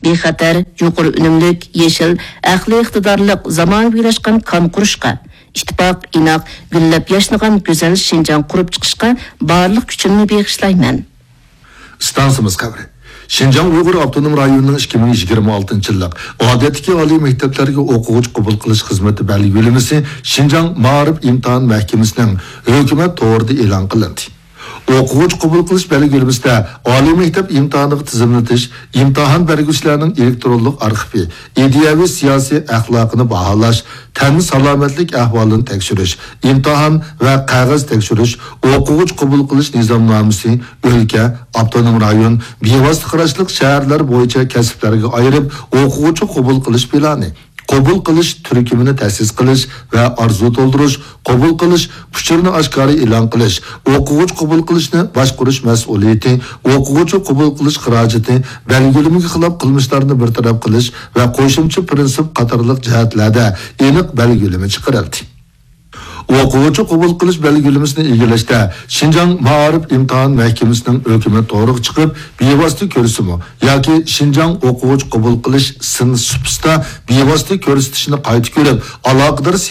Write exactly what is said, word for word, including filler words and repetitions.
bexatar, yuqori unumlik, yeşil, aqli iqtidorliq, zamonaviylashgan kon qurishqa, ittifoq, inoq, gullab yashnagan go'zal Şinjan qurib chiqishga barliq kuchimni bag'ishlayman. Stansimiz qabri. Şinjan Uyghur Avtonom rayonining ikki ming yigirma oltinchi yillik odatdagi oliy maktablarga o'quvchi qabul qilish xizmati belgilamasi Şinjan Ma'rif imtihon mahkamasining hukumat to'g'rida e'lon qilindi. O'quvchi qabul qilish belgilamasida oliy maktab imtihoniga tizimlatish, imtihon berguvchilarning elektronlik arxivi, ideyaviy siyosiy axloqini baholash, tani salomatlik ahvolini tekshirish, imtihon va qog'oz tekshirish, o'quvchi qabul qilish nizomnomasi o'lka, avtonom rayon, bevosita qarashliq shaharlar bo'yicha kasblarga ayirib, o'quvchi qabul qilish plani, qabul qilish turkumini ta'sis qilish va arzu to'ldirish, qabul qilish puchurni oshkora e'lon qilish, o'quvchi qabul qilishni boshqarish mas'uliyati, o'quvchi qabul qilish xarajati, belgilamaga xilof qilmishlarni bartaraf qilish va qo'shimcha prinsip qatorliq jihatlarda aniq belgilama chiqarildi. O'quvchi qabul qilish belgilamasini egallashda Şinjan Ma'rif imtihon mahkamasining hukumi to'g'ri chiqib, bevosita ko'rsatma yoki Şinjan o'quvchi qabul qilish sin supsta bevosita ko'rsatishni qayta ko'rib, aloqador